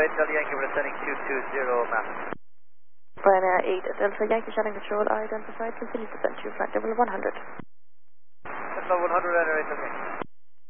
Ryanair 8 Delta Yankee, we're descending 220 map. Ryanair 8 Delta Yankee, Shannon Control, identified, continue to descend to flight level 100. That's about 100 Ryanair 8 Delta Yankee.